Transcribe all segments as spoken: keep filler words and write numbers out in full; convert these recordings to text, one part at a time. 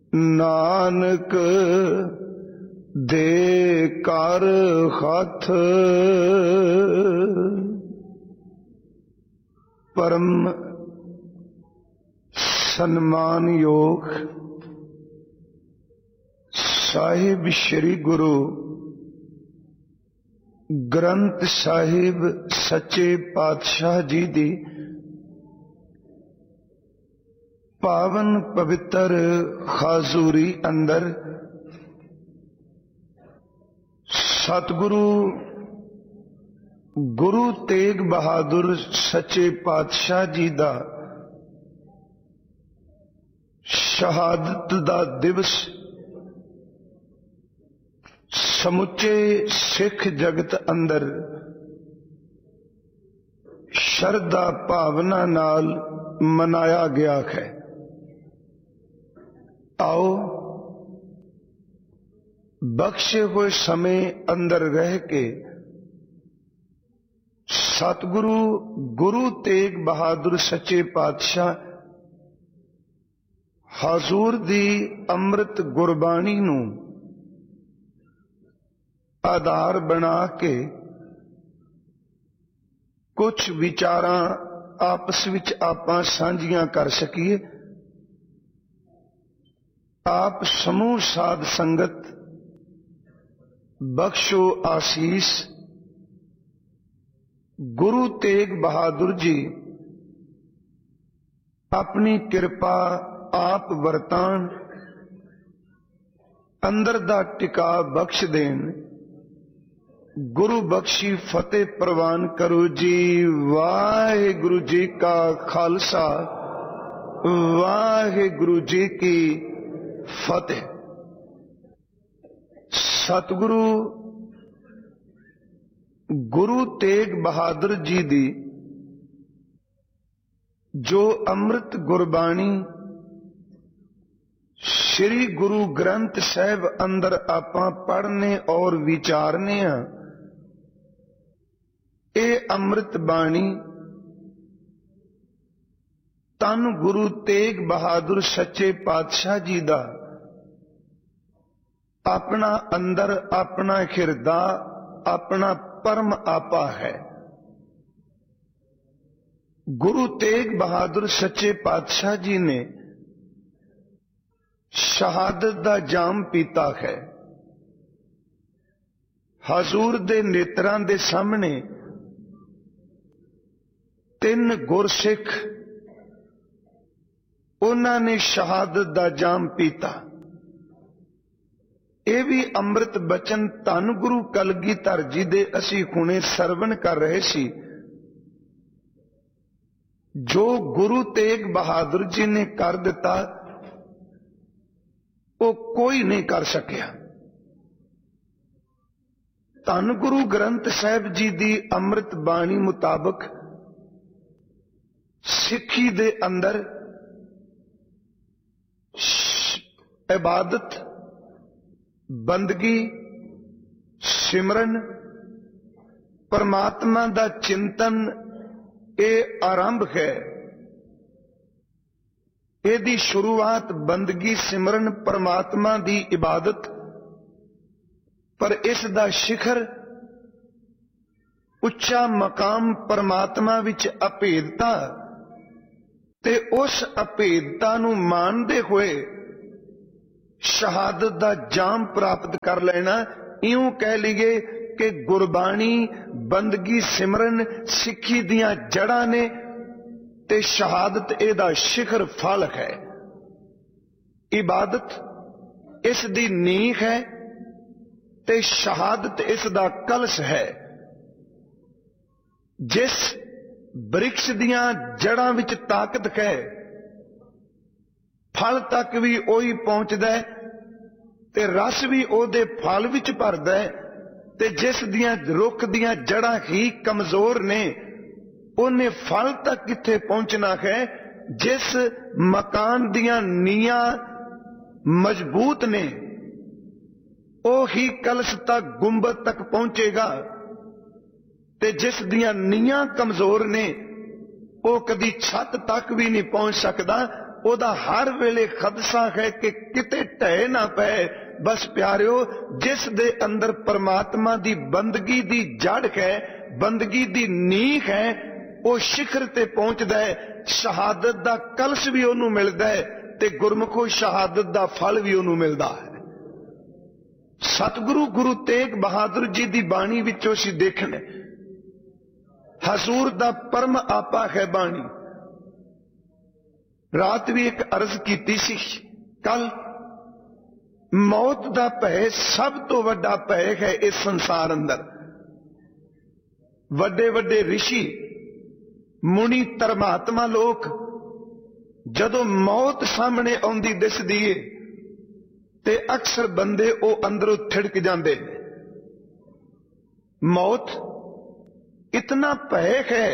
नानक दे कर हथ परम सन्मान योग साहिब श्री गुरु ग्रंथ साहिब सच्चे पातशाह जी दी पावन पवित्र हाजूरी अंदर सतगुरु गुरु तेग बहादुर सच्चे पातशाह जी दा शहादत दा दिवस समुचे सिख जगत अंदर शरदा भावना नाल मनाया गया है। आओ बख्शे हुए समय अंदर रह के सतगुरु गुरु तेग बहादुर सच्चे पातशाह हजूर दी अमृत गुरबाणी नूं आधार बना के कुछ विचारां आपस विच आपां सांझियां कर सकीए। आप समूह साध संगत बख्शो आसीस। गुरु तेग बहादुर जी अपनी कृपा आप वरतान अंदर दा टिका बख्श देन। गुरु बख्शी फतेह प्रवान करो जी। वाहिगुरु जी का खालसा वाहिगुरु जी की फतेह। सतगुरु गुरु तेग बहादुर जी दी जो अमृत गुरबाणी श्री गुरु ग्रंथ साहिब अंदर आपां पढ़ने और विचारने आ, ए अमृत बाणी तन गुरु तेग बहादुर सच्चे पातशाह जी दा अपना अंदर अपना हिरदा अपना परम आपा है। गुरु तेग बहादुर सच्चे पातशाह जी ने शहादत दा जाम पीता है। हजूर दे नेत्रां दे सामने तीन गुरसिख उन्हां ने शहादत दा जाम पीता। ये भी अमृत बचन धन गुरु कलगीधर जी दे असी हुणे सरवण कर रहे सी। जो गुरु तेग बहादुर जी ने कर दिता वो कोई नहीं कर सकिया। धन गुरु ग्रंथ साहिब जी दी अमृत बाणी मुताबक सिखी दे अंदर इबादत बंदगी सिमरन परमात्मा दा चिंतन ये आरंभ है। यदी शुरुआत बंदगी सिमरन परमात्मा दी इबादत पर इस दा शिखर उच्चा मकाम परमात्मा विच अभेदता ते उस अभेदता नूं मानदे हुए शहादत दा जाम प्राप्त कर लेना। इउं कह लीए कि गुरबाणी बंदगी सिमरन सिक्खी दियां जड़ां ने ते शहादत इहदा शिखर फल है। इबादत इस दी नींह है ते शहादत इस दा कलश है। जिस वृक्ष दियां जड़ां विच ताकत है फल तक भी ओही पहुंचदा है ते रस भी ओदे फल विच भरदा है। ते जिस दियां रुख दियां जड़ां ही कमजोर ने उन्हें फल तक किथे पहुंचना है। जिस मकान दियां नीयां मजबूत ने ओ ही कलश तक गुंबद तक पहुंचेगा ते जिस दियां नीयां कमजोर ने ओ कदी छत तक भी नहीं पहुंच सकता। ਉਹਦਾ हर वेले खदशा है कि किते ढह ना पै। बस प्यारिओ, जिस दे अंदर परमात्मा दी बंदगी दी जड़ है, बंदगी दी नींह है, वो शिखर ते पहुंचदा है। शहादत दा कलश भी ओनू मिलदा है ते गुरमुखो शहादत दा फल भी ओनू मिलदा है। सतगुरु गुरु तेग बहादुर जी दी बाणी विचों असीं देखने, हजूर दा परम आपा है बाणी। रात भी एक अर्ज कीती सी, कल मौत दा भय सब तो वड्डा भय है इस संसार अंदर। वड्डे वड्डे ऋषि मुनि धर्मात्मा लोग जदों मौत सामने आउंदी दिसदी है ते अक्सर बंदे ओ अंदरों थिड़क जांदे। मौत इतना भय है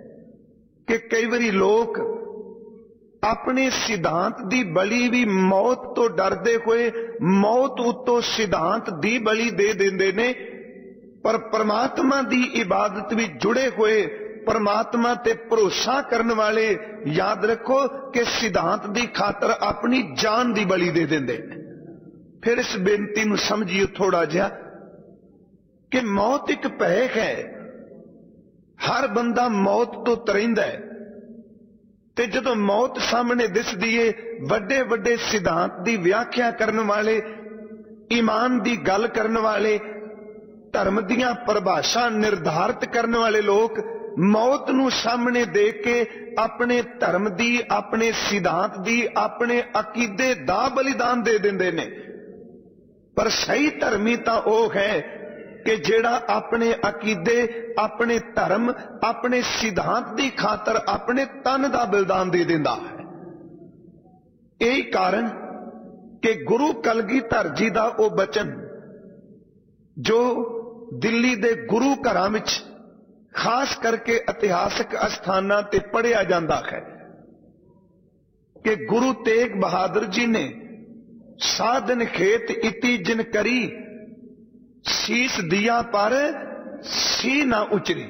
कि कई बारी लोग अपने सिद्धांत दी बलि भी मौत तो डरदे हुए मौत उत्तों सिद्धांत दी बलि दे देंदे ने। पर परमात्मा दी इबादत भी जुड़े हुए परमात्मा ते भरोसा करने वाले याद रखो कि सिद्धांत दी खातर अपनी जान दी बलि दे देंदे। फिर इस बेनती नूं समझिए थोड़ा जिहा कि मौत एक भय है। हर बंदा मौत तो तरिंदा है ते जदों मौत सामने दिसदी है, वड्डे वड्डे सिद्धांत दी व्याख्या करने वाले, ईमान दी गल करने वाले, धर्म दियां परिभाषा निर्धारित करने वाले लोग मौत नूं सामने देख के अपने धर्म दी, अपने सिद्धांत दी, अपने अकीदे दा बलिदान दे दिंदे ने। पर सही धर्मी तां ओह है कि जेड़ा अपने अकीदे, अपने धर्म, अपने सिद्धांत दी खातर अपने तन दा बलिदान दे दिंदा है। यही कारण कि गुरु कलगीधर जी दा ओ बचन जो दिल्ली दे गुरु घरां विच खास करके इतिहासक अस्थानां ते पढ़िया जांदा है कि गुरु तेग बहादुर जी ने साधन खेत इति जिन करी, शीस दिया पर सी ना उचरी।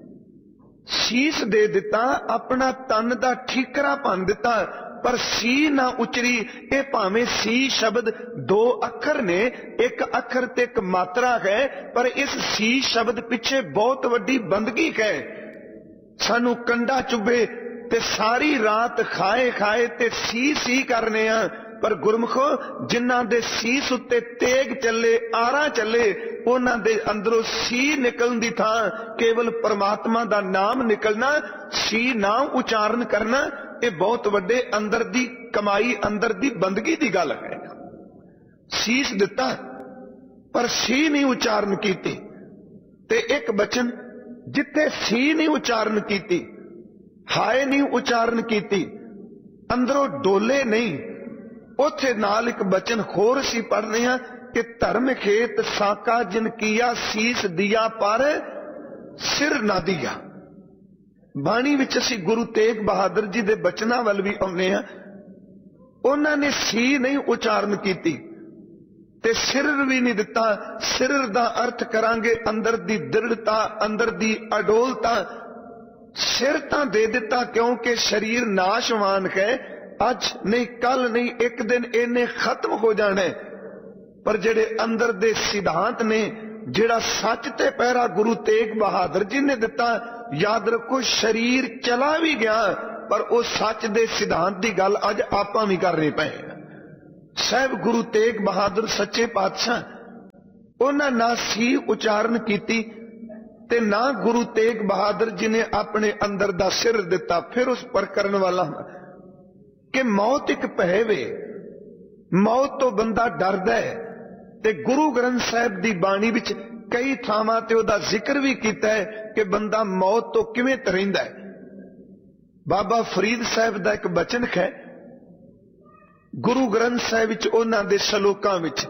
शीस दे दिता, अपना तन दा ठीकरा भन दिता, पर सी ना उचरी। ये भावें सी शब्द दो अखर ने, एक अखर ते एक मात्रा है, पर इस सी शब्द पिछे बहुत वड्डी बंदगी है। सानू कंडा चुभे ते सारी रात खाए खाए ते सी सी करने आ, पर गुरमुखो जिन्हां दे सीस उत्ते तेग चले, आरा चले, उन्हां दे अंदरों सी निकलण दी थां केवल परमात्मा दा नाम निकलना, सी ना उचारण करना, ये बहुत वड्डे अंदर दी कमाई, अंदर दी बंदगी दी गल है। सीस दिता पर सी नहीं उचारण कीती, ते एक बचन जिथे सी नहीं उचारण कीती, हाय नहीं उचारण कीती, अंदरों डोले नहीं, उथे नाल एक बचन होर सी पढ़ने हैं कि धर्म खेत साका जिन किया, सीस दिया पर सिर ना दिया। बाणी विच असी गुरु तेग बहादुर जी दे बचनां वल भी आउंदे हां। उन्हां ने सी नहीं उचारण कीती ते सिर भी नहीं दिता। सिर दा अर्थ करांगे अंदर दी दृढ़ता, अंदर दी अडोलता। सिर तां दे दिता क्योंकि शरीर नाशवान है, अज नहीं कल नहीं एक दिन इन्हें खत्म हो जाना है। पर जेड़े अंदर दे सिद्धांत ने, जेड़ा सच ते पहरा गुरु तेग बहादुर जी ने दिता, याद रखो शरीर चला भी गया पर उस सच दे सिद्धांत दी गल अज आपां भी करनी पे। साहब गुरु तेग बहादुर सच्चे पातशाह उन्हां ना सी उचारण कीती ते ना गुरु तेग बहादुर जी ने अपने अंदर दा सिर दिता। फिर उस पर करने वाला कि मौत एक भय वे, मौत तो बंदा डरदा है। ते गुरु ग्रंथ साहिब दी बाणी विच कई थावां ते उहदा जिक्र भी कीता है कि बंदा मौत तो किवें तरिंदा है। बाबा फरीद साहब दा एक बचन है गुरु ग्रंथ साहिब विच, उन्हां दे शलोकां विच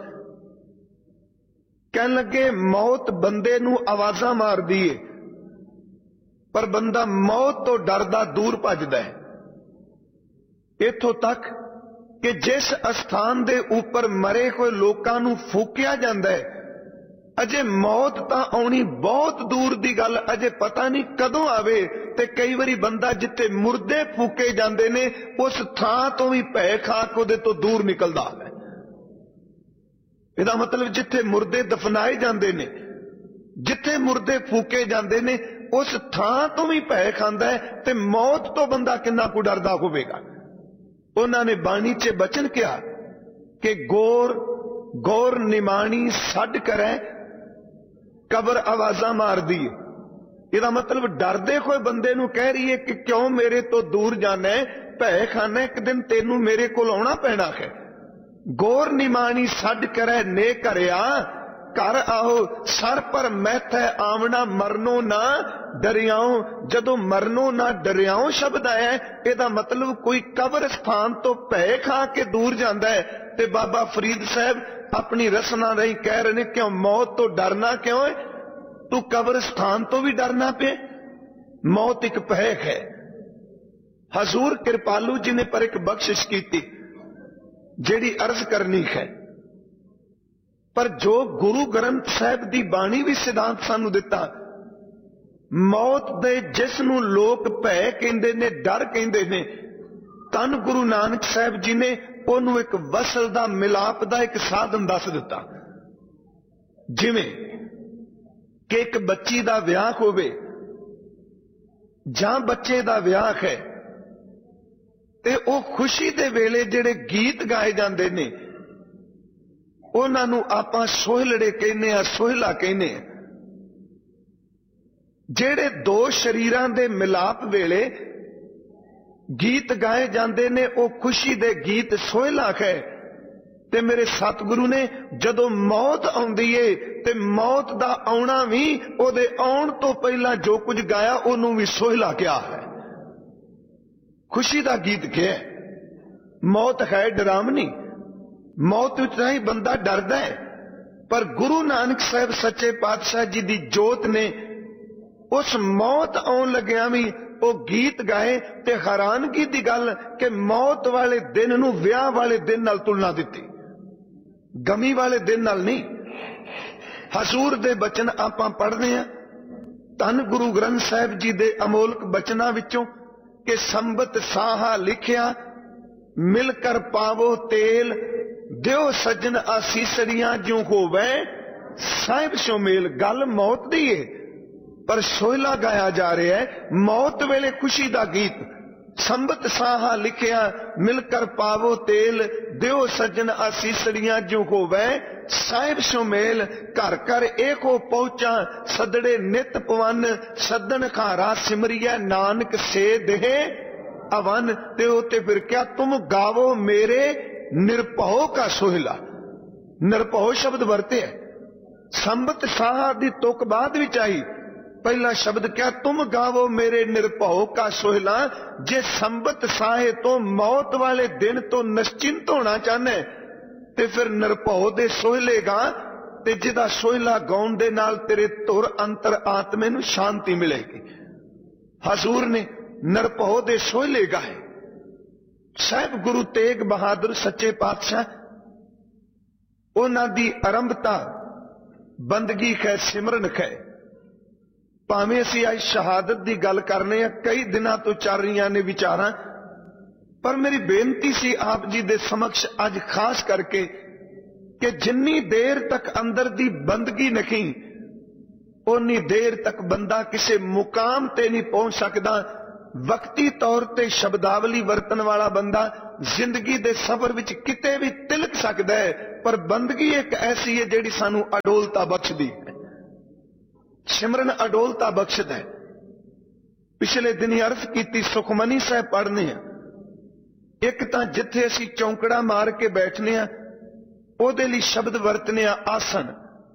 कहन लगे, मौत बंदे नूं आवाज़ां मारदी है पर बंदा मौत तो डरदा दूर भजदा है। इत्थों तक कि जिस स्थान दे ऊपर मरे हुए लोकां नूं फूकिया जांदा है, अजे मौत तां आउणी बहुत दूर दी गल, अजे पता नहीं कदों आवे ते कई बारी बंदा जिथे मुर्दे फूके जाते ने उस थां तो भी भै खा के उहदे तो दूर निकलदा है। इहदा मतलब जिथे मुर्दे दफनाए जाते ने, जिथे मुर्दे फूके जाते ने, उस थां तो भी भै खांदा है ते मौत तो बंदा किन्ना कु डरदा होवेगा। उन्होंने बाणी च बचन किया कि गोर गौर निमाणी सड करे कबर आवाजा मार दी। ਇਹਦਾ मतलब डरदे होए बंदे नूं कह रही है कि क्यों मेरे तो दूर जाना है, भै खाना एक दिन तेनू मेरे कोल आउणा पैना है। गोर निमाणी सड करे ने घरिया घर आओ सर पर मैथ है आमना मरनो ना डरियाओ। जदों मरनो ना डरियाओ शब्द आया ਇਹਦਾ मतलब कोई कब्रस्तान तो भै खा के दूर जाता है। ते बाबा फरीद साहब अपनी रसना रही कह रहे ने क्यों मौत तो डरना क्यों है, तू कब्रस्तान तो भी डरना पे। मौत एक भैक है। हजूर कृपालू जी ने पर एक बख्शिश की थी जेड़ी अर्ज करनी है, पर जो गुरु ग्रंथ साहब की बाणी भी सिद्धांत सानू दिता, मौत दे जिसनू लोग भै कहंदे ने, डर कहंदे ने, तन गुरु नानक साहब जी ने ओनू एक वसल दा मिलाप दा एक साधन दस दिता। जिवें कि एक बच्ची दा विआह होवे जां बच्चे दा विआह है ते ओ खुशी दे वेले जेड़े गीत गाए जांदे ने उन्हां नूं आपां सोहलड़े कहने आ, सोहला कहने आ। जेड़े दो शरीरां दे मिलाप वेले गीत गाए जांदे ने ओ खुशी दे गीत सोहला है। ते मेरे सतगुरु ने जदों मौत आउंदी है ते मौत दा आउणा भी ओदे आउण तो पहला जो कुछ गाया ओनू भी सोहला क्या है, खुशी दा गीत क्या है। मौत है डरावनी, मौत विच नहीं बंदा डरदा है, पर गुरु नानक साहब सच्चे पातशाह जी दी जोत ने उस मौत आउण लग्या भी वो गीत गाए ते हैरानगी दी गल कि मौत वाले दिन नूं विआह वाले दिन नाल तुलना दिती, गमी वाले दिन नाल नहीं। हजूर दे बचन आपां पढ़दे आ धन गुरु ग्रंथ साहिब जी दे अमोलक बचनां विचों कि संबत साहा लिखिया मिलकर पावो तेल, दिओ सज्जन आसीसरियां ज्यों होवे साहिब सो मेल। गल मौत दी है पर सोहला गाया जा रहा है, मौत वेले खुशी दा गीत। संबत साहा लिखिया मिलकर पावो तेल, दिओ सज्जन आसीसरियां ज्यों होवे साहिब सो मेल। घर घर एको पहुंचा सदड़े नित पवन, सदन खारा सिमरिया नानक से देहे अवन। ते उते फिर क्या तुम गावो मेरे निरभौ का सोहला। निरभौ शब्द वरते है, संबत साहा दी तुक बाद विच आई, पहला शब्द क्या तुम गावो मेरे निरभौ का सोहला। जे संबत साहे तो मौत वाले दिन तो निश्चिंत होना चाहने ते फिर निरभौ दे सोहले गा, ते जिदा सोहला गाउण दे नाल तेरे धुर अंतर आत्मे नूं शांति मिलेगी। हजूर ने निरभौ दे सोहले गाए। साहिब गुरु तेग बहादुर सच्चे पातशाह उन्हां दी आरंभता बंदगी है, सिमरन है। भावें असीं अज शहादत की गल करने कई दिनों तो चल रही ने विचारां, पर मेरी बेनती सी आप जी दे समक्ष अज खास करके कि जिन्नी देर तक अंदर दी बंदगी नहीं उन्नी देर तक बंदा किसी मुकाम ते नहीं पहुंच सकता। वक्ती तौर ते शब्दावली वरतन वाला बंदा जिंदगी दे सफर विच किते भी तिलक सकता है, पर बंदगी एक ऐसी है जिहड़ी सानू अडोलता बख्शदी है। सिमरन अडोलता बख्शद है। पिछले दिन अर्ज की सुखमनी साहब पढ़ने एक तां जिथे असी चौंकड़ा मार के बैठने ओदे लई शब्द वरतने आसन,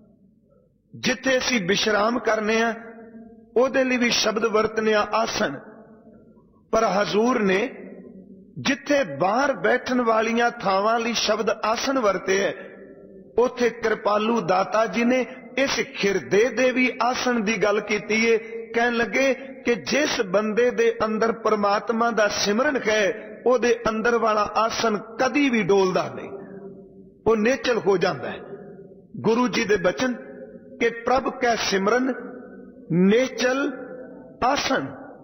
जिथे असी विश्राम करने ओदे लई भी शब्द वरतने आसन। पर हजूर ने जिथे बाहर बैठन वालियां थावां लई शब्द आसन वरते है, उथे कृपालू दाता जी ने इस खिरदे दे भी आसन की गल की है। कहन लगे कि जिस बंदे दे अंदर परमात्मा दा सिमरन है ओदे अंदर वाला आसन कदी भी डोलदा नहीं, वो नेचल हो जाता है। गुरु जी दे बचन कि प्रभ कै सिमरन नेचल आसन।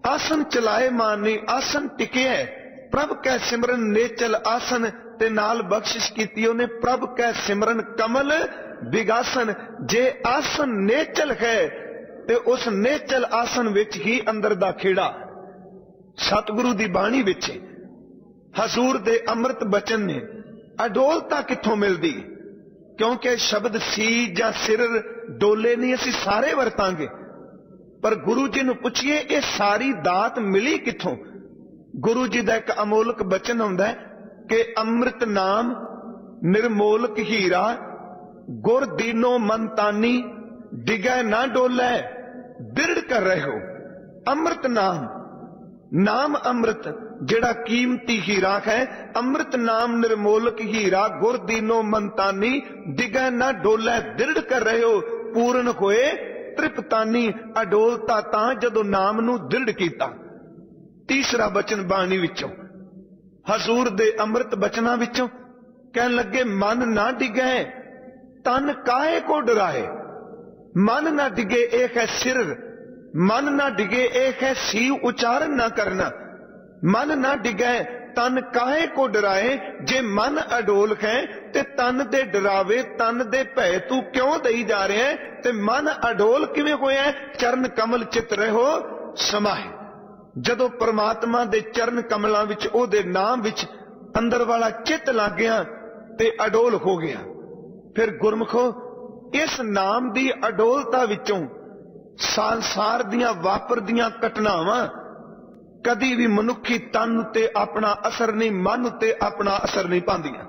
आसन चलाए मानी आसन टिके प्रभ कै सिमरन नेचल आसन ते नाल बख्शिश की उन्हें प्रभ कै सिमरन कमल विगासन। जे आसन नेचल है ते उस नेचल आसन विच ही अंदर दा खेड़ा। सतगुरु दी बाणी विच हजूर दे अमृत बचन ने अडोलता कित्थों मिलदी, क्योंकि शब्द सी जां सिर डोले नहीं असीं सारे वरतांगे, पर गुरु जी नूं पुछिए ये सारी दात मिली कित्थों। गुरु जी दा एक अमोलक बचन हुंदा है कि अमृत नाम निर्मोलक हीरा गुर दीनो मन तानी डिगै ना डोलै बिरड़ कर रहे हो। अमृत नाम, नाम अमृत जेड़ा कीमती हीरा है, अमृत नाम निर्मोलक हीरा गुर दीनो मन तानी डिगै ना डोलै बिरड़ कर रहे हो। पूर्ण होए तृप्तानी अडोलता तां जदों नाम नूं दृढ़ कीता। तीसरा बचन बाणी विचों हजूर दे अमृत बचनां विचों कहन लगे मन ना डिगे तन काहे को डराए। मन ना डिगे एक है सिर, मन ना डिगे एक है सी उच्चारण ना करना। मन ना डिगे तन काहे को डराए। जे मन अडोल है ते तन दे डरावे तन दे भय तू क्यों दई जा रहे हैं। ते मन अडोल किवें होया। चरण कमल चित रहो समाए। जदों परमात्मा दे चरण कमलां विच ओहदे नाम विच अंदर वाला चित लग गया ते अडोल हो गया। फिर गुरमुखो इस नाम दी अडोलता विचों संसार दियां वापरदियां घटनावां कदी भी मनुखी तन उत्ते अपना असर नहीं, मन उत्ते अपना असर नहीं पांदियां।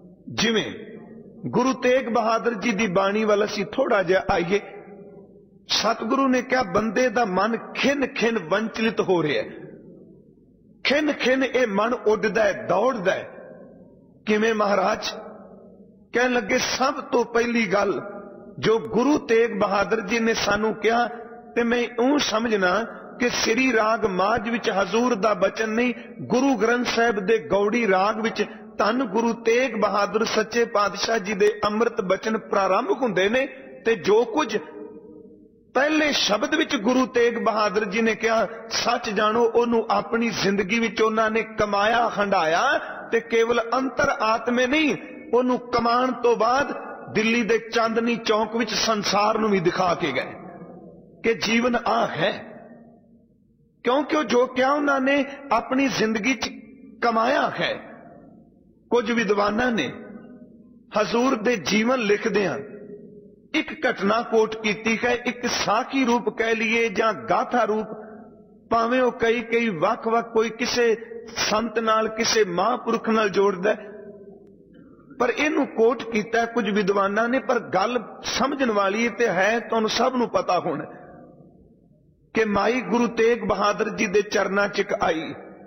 जिवें गुरु तेग बहादुर जी दी बाणी वाल असीं थोड़ा जिहा आईए। सतगुरु ने कहा बंदे दा मन खिन खिन वंचलित हो रहा है। खिन खिन ये मन उडदा है, दौड़दा है। किवें महाराज कहन लगे सब तो पहली गल जो गुरु तेग बहादुर जी ने सानू कहा ते मैं ऊं समझना कि श्री राग माज विच हजूर दा बचन नहीं, गुरु ग्रंथ साहिब दे गौड़ी राग विच धन गुरु तेग बहादुर सच्चे पातशाह जी दे अमृत बचन प्रारंभ हुंदे ने। ते जो कुछ पहले शब्द विच गुरु तेग बहादुर जी ने कहा सच जानो ओनू अपनी जिंदगी विच उन्हां ने कमाया हंडाया ते केवल अंतर आत्मे नहीं, ओनू कमान तो बाद दिल्ली दे चांदनी चौक विच संसार नू भी दिखा के गए कि जीवन आ है। क्योंकि जो क्या उन्होंने अपनी जिंदगी च कमाया है। कुछ विद्वाना ने हजूर दे जीवन लिखदियां एक घटना कोट की है। एक साखी रूप कह लीए या गाथा रूप, भावें वो कई कई वख वख कोई किसे संत नाल किसे महापुरुख नाल जोड़दा, पर इनू कोट किया कुछ विद्वाना ने। पर गल समझण वाली ते है, तुहानू सब नू पता होना कि माई गुरु तेग बहादुर जी दे चरना च आई।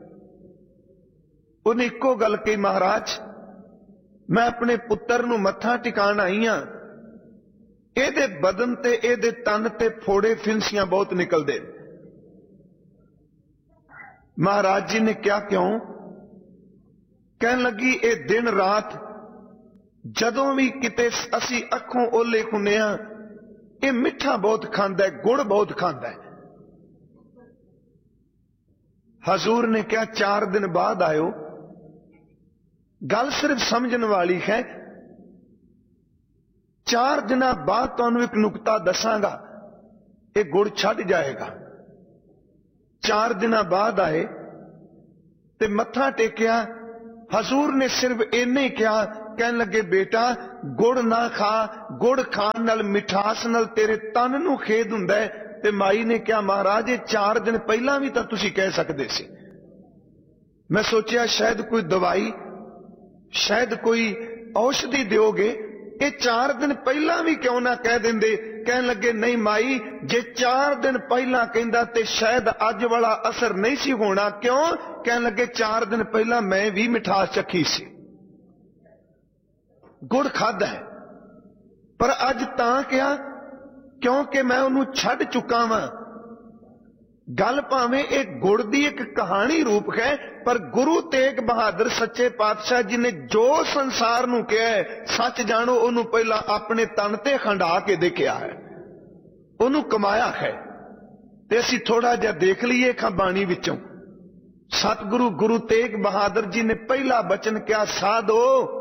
उन्हें इको गल कही महाराज मैं अपने पुत्र नू मत्था टिकाण आई हां, एदे बदन ते एदे तन ते फोड़े फिंसियां बहुत निकलदे। महाराज जी ने क्या क्यों कहन लगी ए दिन रात जदों भी किते असी अखों ओले खुने हां ए मिठा बहुत खांदा है, गुड़ बहुत खांदा है। हजूर ने क्या चार दिन बाद आयो। गल सिर्फ समझने वाली है। चार दिन बाद तुहानू एक नुकता दसांगा, ये गुड़ छड़ जाएगा। चार दिन बाद आए ते मत्था टेकिया। हजूर ने सिर्फ इन्ने ही कहा, कहन लगे बेटा गुड़ ना खा, गुड़ खाण नाल मिठास नाल तेरे तन नू खेद हुंदा है। ते माई ने कहा महाराज ये चार दिन पहला भी तो तुसी कह सकते सी। मैं सोचा शायद कोई दवाई, शायद कोई औषधि दोगे, ये चार दिन पहला भी क्यों ना कह देंदे। कहन लगे नहीं माई जे चार दिन पहला कहंदा ते शायद अज वाला असर नहीं सी होना। क्यों कहन लगे चार दिन पहला मैं भी मिठास चखी सी, गुड़ खादा है, पर अज तां क्या क्योंकि मैं उन्हों छड़ चुका वां। गल भावें एक गुड़ दी एक कहानी रूप है, पर गुरु तेग बहादुर सच्चे पातशाह जी ने जो संसार नू कहा है सच जानो उन्होंने पहला अपने तन ते खंडा के देखिया है, उन्होंने कमाया है। ਤੇ ਅਸੀਂ ਥੋੜਾ ਜਿਹਾ ਦੇਖ ਲਈਏ ਖਾਂ ਬਾਣੀ ਵਿੱਚੋਂ। सतगुरु गुरु तेग बहादुर जी ने पहला बचन क्या, साधो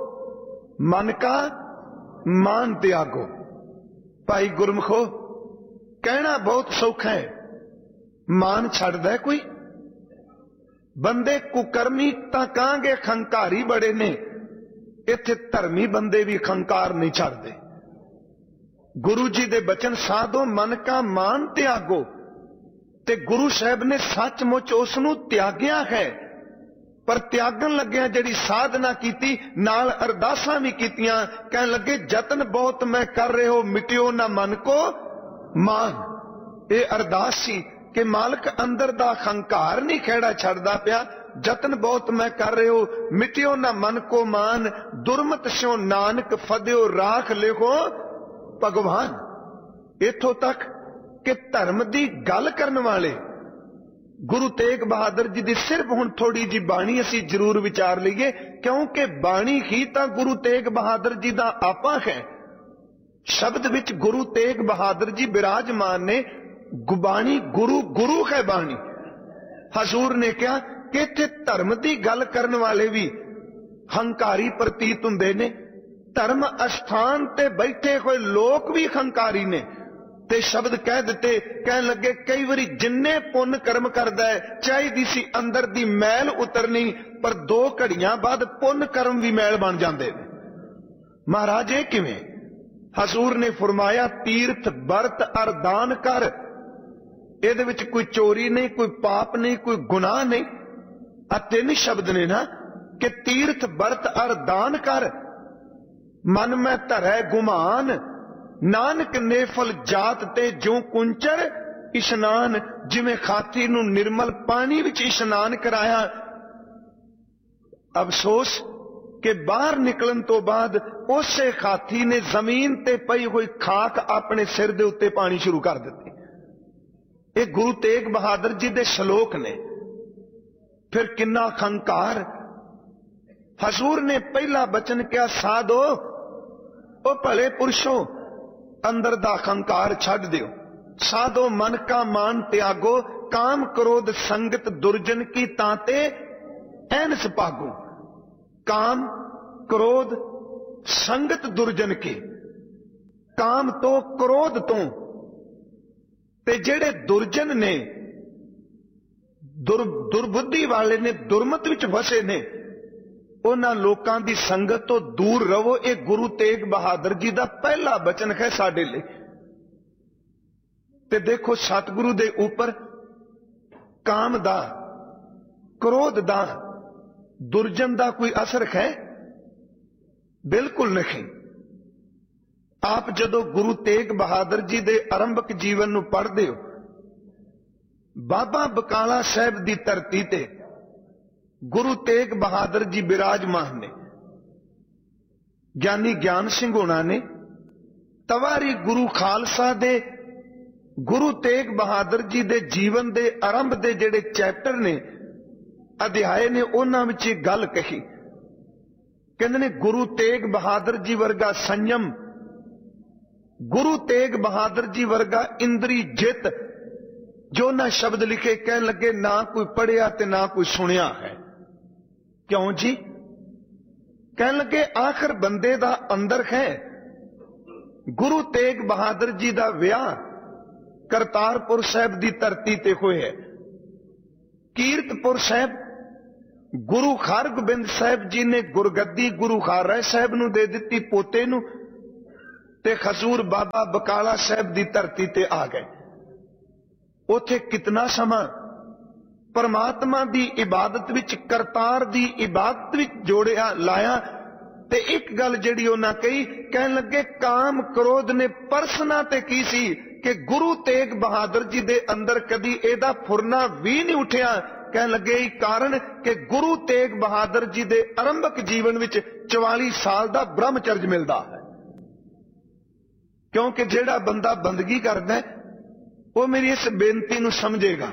मन का मान त्यागो। भाई गुरमुखो, कहना बहुत सौखा है, मान छड्डदा कोई? बंदे कुकर्मी तां कहांगे खंकारी बड़े ने, इत्थे धर्मी बंदे भी खंकार नहीं छड्डदे। गुरु जी दे बचन साधो मन का मान त्यागो, ते गुरु साहब ने सचमुच उसनूं त्याग्या है। पर त्यागन लग्या जिहड़ी साधना कीती, नाल अरदासां भी कीतियां, कहण लगे जतन बहुत मैं कर रहे हो, मिटियो ना मन को मान। ये अरदास सी कि मालक अंदर दा खंकार नहीं खेड़ा छड़दा पिया, जतन बहुत मैं कर रहे हो, मिटियो ना मन को मान। दुरमत स्यों नानक फदियो, राख लिखो भगवान। इथों तक कि धर्म की गल करने वाले गुरु तेग बहादुर जी की सिर्फ हुण थोड़ी जी बाणी असी जरूर विचार लीए, क्योंकि बाणी ही तो गुरु तेग बहादुर जी का आपा है। शब्द विच गुरु तेग बहादुर जी विराजमान ने। गुबाणी गुरु गुरु है बाणी। हजूर ने कहा कि इत्थे धर्म की गल करने वाले भी हंकारी प्रतीत हुंदे ने, धर्म अस्थान ते बैठे हुए लोग भी हंकारी ने। ते शब्द कह दिते, कह लगे कई बारी जिन्ने पुण्य कर्म करदा है, चाहिदी सी अंदर दी मैल उतरनी, पर दो घड़ियां बाद पुण्य कर्म भी मैल बन जांदे ने। महाराज ये किवें? हजूर ने फरमाया तीर्थ बरत अर दान कर। इहदे विच कोई चोरी नहीं, कोई पाप नहीं, कोई गुनाह नहीं। आ तीन शब्द ने ना कि तीर्थ बरत अर दान कर। मन में धरै गुमान, नानक नेफल जात ते जो कुंचर इशनान। जिवें खाती नूं निर्मल पानी विच इशनान कराया, अफसोस कि बाहर निकलन तो बाद उसे खाती ने जमीन ते पई हुई खाक अपने सिर दे उत्ते पानी शुरू कर दिती। ये गुरु तेग बहादुर जी दे श्लोक ने। फिर किन्ना खंकार। हजूर ने पहला बचन क्या, साधो ओ भले पुरुषों, अंदर दा खंकार छड्ड दियो। साधो मन का मान त्यागो, काम क्रोध संगत दुर्जन की तांते ऐनस पागो। काम क्रोध संगत दुर्जन की, काम तो क्रोध तो, ते जेड़े दुर्जन ने, दुर दुर्बुद्धि वाले ने, दुरमत विच फसे ने, उन्हां लोकां दी संगत तो दूर रहो। ये गुरु तेग बहादुर जी का पहला बचन है साडे लई। ते देखो सतगुरु दे ऊपर काम दा, क्रोध दा, दुर्जन दा कोई असर है? बिल्कुल नहीं। आप जदों गुरु तेग बहादुर जी दे आरंभक जीवन नूं पढ़दे हो, बाबा बकाला साहब दी धरती ते गुरु तेग बहादुर जी विराजमान ने। ज्ञानी ज्ञान सिंह होना ने तवारी गुरु खालसा दे गुरु तेग बहादुर जी दे जीवन दे आरंभ दे जेड़े चैप्टर ने, अध्याय ने, उन्हां विच इह गल कही। कहंदे ने गुरु तेग बहादुर जी वर्गा संयम, गुरु तेग बहादुर जी वर्गा इंद्री जित। जो ना शब्द लिखे, कह लगे ना कोई पढ़िया ते ना कोई सुनिया है। क्यों जी? कह लगे आखिर बंदे दा अंदर है। गुरु तेग बहादुर जी दा विआह करतारपुर साहब दी धरती ते होया है। कीरतपुर साहब गुरु हरगोबिंद साहब जी ने गुरगद्दी गुरु हारा साहब नूं दे दित्ती पोते नूं, ते हजूर बाबा बकाला साहब दी धरती ते आ गए। उथे कितना समा परमात्मा दी इबादत विच, करतार दी इबादत विच जोड़िया लाया। ते एक गल जिहड़ी उन्हां कही, कहन लगे काम क्रोध ने परसना ते की सी कि गुरु तेग बहादुर जी दे अंदर कदी एदा फुरना भी नहीं उठिया। कहन लगे कारण कि गुरु तेग बहादुर जी दे आरंभक जीवन विच चौवाली साल दा ब्रह्मचर्य मिलदा है। क्योंकि जिहड़ा बंदा बंदगी करदा है वो मेरी इस बेनती नूं समझेगा।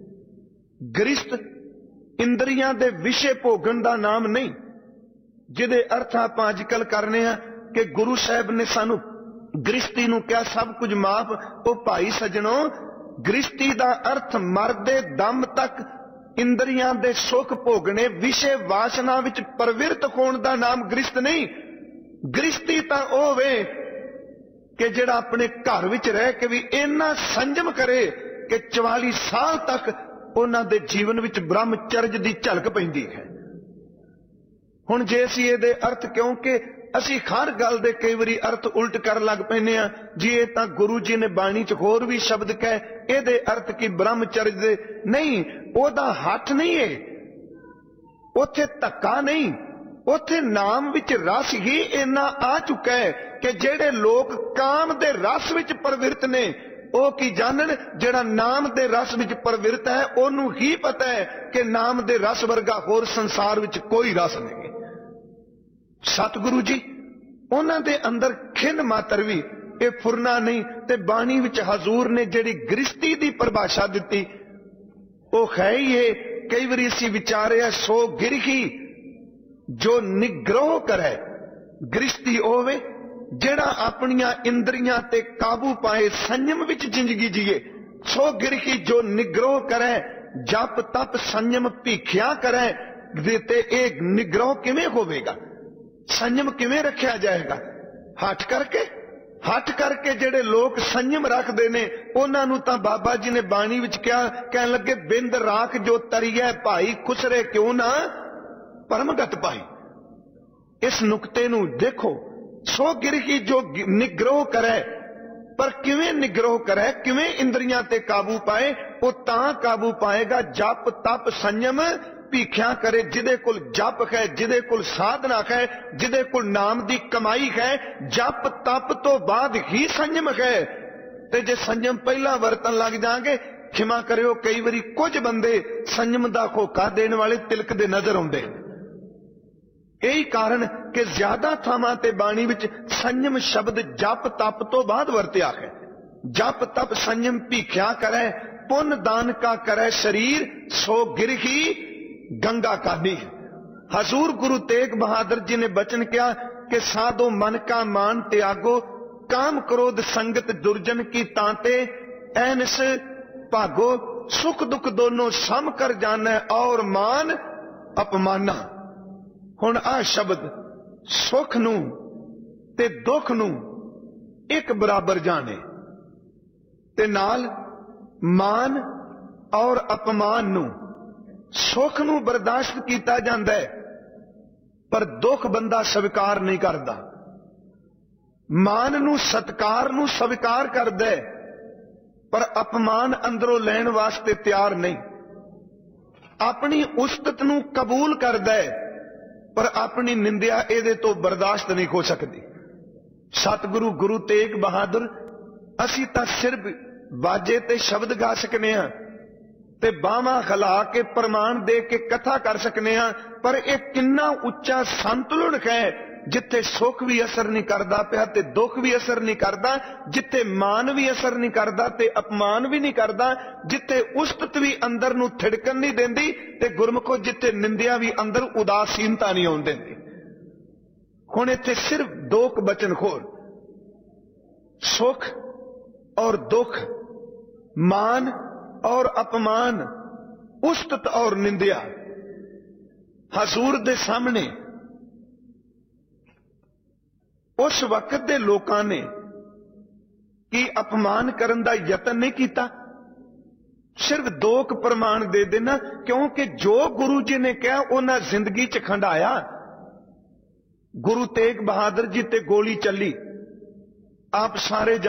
गृहस्थ इंद्रियां दे विषय भोगन दा नाम नहीं, जिहदे अर्थ आपां अजकल करने आ कि गुरु साहब ने सानू गृहस्थी नूं क्या सब कुछ माफ। ओ भाई सजणो, ਗ੍ਰਸਤੀ ਦਾ ਅਰਥ ਮਰਦੇ ਦਮ ਤੱਕ ਇੰਦਰੀਆਂ ਦੇ ਸੁਖ ਭੋਗਣੇ, ਵਿਸ਼ੇ ਵਾਸਨਾ ਵਿੱਚ ਪ੍ਰਵਿਰਤ ਹੋਣ ਦਾ ਨਾਮ ਗ੍ਰਸਤ ਨਹੀਂ। ਗ੍ਰਸਤੀ ਤਾਂ ਉਹ ਵੇ ਕਿ ਜਿਹੜਾ ਆਪਣੇ ਘਰ ਵਿੱਚ ਰਹਿ ਕੇ ਵੀ ਇੰਨਾ ਸੰਜਮ ਕਰੇ ਕਿ ਚੁਤਾਲੀ ਸਾਲ ਤੱਕ ਉਹਨਾਂ ਦੇ ਜੀਵਨ ਵਿੱਚ ਬ੍ਰਹਮਚਰਜ ਦੀ ਝਲਕ ਪੈਂਦੀ ਹੈ। ਹੁਣ ਜੇ ਅਸੀਂ ਇਹਦੇ ਅਰਥ, ਕਿਉਂਕਿ ਅਸੀਂ ਹਰ ਗੱਲ ਦੇ ਕਈ ਵਾਰੀ ਅਰਥ ਉਲਟ ਕਰਨ ਲੱਗ ਪੈਂਦੇ ਆ, ਜੀ ਇਹ ਤਾਂ ਗੁਰੂ ਜੀ ਨੇ ਬਾਣੀ 'ਚ ਹੋਰ ਵੀ ਸ਼ਬਦ ਕਹੇ, ਇਹਦੇ ਅਰਥ ਕੀ ਬ੍ਰਹਮਚਰਜ ਦੇ ਨਹੀਂ। ਉਹਦਾ ਹੱਥ ਨਹੀਂ ਹੈ, ਉੱਥੇ ਧੱਕਾ ਨਹੀਂ, ਉੱਥੇ ਨਾਮ ਵਿੱਚ ਰਸ ਹੀ ਇੰਨਾ ਆ ਚੁੱਕਾ ਹੈ ਕਿ ਜਿਹੜੇ ਲੋਕ ਕਾਮ ਦੇ ਰਸ ਵਿੱਚ ਪ੍ਰਵਿਰਤ ਨੇ ਉਹ ਕੀ ਜਾਣਨ, ਜਿਹੜਾ ਨਾਮ ਦੇ ਰਸ ਵਿੱਚ ਪ੍ਰਵਿਰਤ ਹੈ ਉਹਨੂੰ ਹੀ ਪਤਾ ਹੈ ਕਿ ਨਾਮ ਦੇ ਰਸ ਵਰਗਾ ਹੋਰ ਸੰਸਾਰ ਵਿੱਚ ਕੋਈ ਰਸ ਨਹੀਂ। ਸਤਿਗੁਰੂ ਜੀ ਉਹਨਾਂ ਦੇ ਅੰਦਰ ਖਿੰਨ ਮਾਤਰ ਵੀ ਇਹ ਫੁਰਨਾ ਨਹੀਂ। ਤੇ ਬਾਣੀ ਵਿੱਚ ਹਜ਼ੂਰ ਨੇ ਜਿਹੜੀ ਗ੍ਰਸਤੀ ਦੀ ਪਰਿਭਾਸ਼ਾ ਦਿੱਤੀ ਉਹ ਹੈ ਹੀ ਇਹ। ਕਈ ਵਾਰੀ ਅਸੀਂ ਵਿਚਾਰਿਆ, ਸੋ ਗਿਰਹੀ ਜੋ ਨਿਗ੍ਰਹ ਕਰੇ। ਗ੍ਰਸਤੀ ਹੋਵੇ ਜਿਹੜਾ ਆਪਣੀਆਂ ਇੰਦਰੀਆਂ ਤੇ ਕਾਬੂ ਪਾਏ, ਸੰਜਮ ਵਿੱਚ ਜ਼ਿੰਦਗੀ ਜੀਏ। ਸੋ ਗਿਰਹੀ ਜੋ ਨਿਗ੍ਰਹ ਕਰੇ, ਜਪ ਤਪ ਸੰਜਮ ਭੀਖਿਆ ਕਰੇ। ਤੇ ਇਹ ਨਿਗ੍ਰਹ ਕਿਵੇਂ ਹੋਵੇਗਾ, ਸੰਜਮ ਕਿਵੇਂ ਰੱਖਿਆ ਜਾਏਗਾ? ਹੱਠ ਕਰਕੇ। ਹੱਠ ਕਰਕੇ ਜਿਹੜੇ ਲੋਕ ਸੰਜਮ ਰੱਖਦੇ ਨੇ ਉਹਨਾਂ ਨੂੰ ਤਾਂ ਬਾਬਾ ਜੀ ਨੇ ਬਾਣੀ ਵਿੱਚ ਕਿਹਾ, ਕਹਿਣ ਲੱਗੇ, ਬਿੰਦ ਰਾਖ ਜੋ ਤਰੀਐ ਭਾਈ, ਖੁਸਰੇ ਕਿਉਂ ਨਾ ਪਰਮਗਤ ਪਾਈ। ਇਸ ਨੁਕਤੇ ਨੂੰ ਦੇਖੋ। ਸੋ ਗਿਰਹੀ ਜੋ ਨਿਗ੍ਰਹ ਕਰੇ, ਪਰ ਕਿਵੇਂ ਨਿਗ੍ਰਹ ਕਰੇ, ਕਿਵੇਂ ਇੰਦਰੀਆਂ ਤੇ ਕਾਬੂ ਪਾਏ? ਉਹ ਤਾਂ ਕਾਬੂ ਪਾਏਗਾ ਜਪ ਤਪ ਸੰਜਮ ਭੀਖਿਆ ਕਰੇ। ਜਿਹਦੇ ਕੋਲ ਜਪ ਹੈ, ਜਿਹਦੇ ਕੋਲ ਸਾਧਨਾ ਹੈ, ਜਿਹਦੇ ਕੋਲ ਨਾਮ ਦੀ ਕਮਾਈ ਹੈ, ਜਪ ਤਪ ਤੋਂ ਬਾਅਦ ਹੀ ਸੰਜਮ ਹੈ। ਤੇ ਜੇ ਸੰਜਮ ਪਹਿਲਾਂ ਵਰਤਣ ਲੱਗ ਜਾਾਂਗੇ, ਖਿਮਾ ਕਰਿਓ, ਕਈ ਵਾਰੀ ਕੁਝ ਬੰਦੇ ਸੰਜਮ ਦਾ ਹੋਕਾ ਦੇਣ ਵਾਲੇ ਤਿਲਕਦੇ ਨਜ਼ਰ ਆਉਂਦੇ। ਇਹੀ ਕਾਰਨ ਕਿ ਜ਼ਿਆਦਾ ਥਾਵਾਂ ਤੇ ਬਾਣੀ ਵਿੱਚ ਸੰਜਮ ਸ਼ਬਦ ਜਪ ਤਪ ਤੋਂ ਬਾਅਦ ਵਰਤਿਆ ਹੈ। ਜਪ ਤਪ ਸੰਜਮ ਭੀਖਿਆ ਕਰੇ, ਪੁੰਨ ਦਾਨ ਕਾ ਕਰੇ ਸਰੀਰ, ਸੋ ਗਿਰਹੀ गंगा का नीर। हजूर गुरु तेग बहादुर जी ने बचन किया कि साधो मन का मान त्यागो, काम क्रोध संगत दुर्जन की तांते, ऐनस भागो, सुख दुख दोनों सम कर जाना और मान अपमाना। हुण आ शब्द सुख नू ते दुख नू एक बराबर जाने ते नाल मान और अपमान नू। सुख नू बर्दाश्त किया जाता है पर दुख बंदा स्वीकार नहीं करता। मान नू सत्कार नू स्वीकार करता है पर अपमान अंदरों लैण वास्ते तैयार नहीं। अपनी उस्तत नू कबूल करता है पर अपनी निंदिया इहदे तो बर्दाश्त नहीं हो सकती। सतगुरु गुरु तेग बहादुर, असी तां सिर्फ बाजे ते शब्द गा सकने हां ते बावां खला के प्रमाण दे के कथा कर सकने हां, पर यह किन्ना उच्चा संतुलन है जिथे सुख भी असर नहीं करता पिया ते दुख भी असर नहीं करता, जिथे मान भी असर नहीं करता ते अपमान भी नहीं करता, जिथे उस्तत भी अंदर नू थिड़कन नहीं देंदी ते गुरमुखो जिथे निंदिया भी अंदर उदासीनता नहीं आउण देंदी। हुण इत्थे सिर्फ दो बचन खोल, सुख और दुख, मान और अपमान, उस्तत और निंदिया। हजूर दे सामने उस वक्त दे लोकां ने की अपमान करन दा यतन नहीं किया, सिर्फ दो प्रमाण दे देना, क्योंकि जो गुरु जी ने कहा उन्हें जिंदगी च खंडाया। गुरु तेग बहादुर जी ते गोली चली, आप सारे